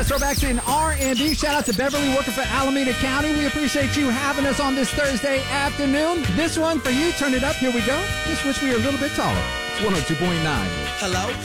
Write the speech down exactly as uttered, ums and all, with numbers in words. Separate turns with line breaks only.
Throwbacks in R and B. Shout out to Beverly working for Alameda County. We appreciate you having us on this Thursday afternoon. This one for you. Turn it up. Here we go. Just wish we were a little bit taller. It's one oh two point nine.
Hello,